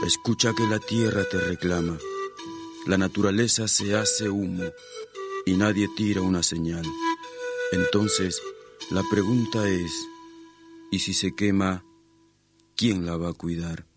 Escucha que la tierra te reclama. La naturaleza se hace humo y nadie tira una señal. Entonces, la pregunta es, ¿y si se quema, quién la va a cuidar?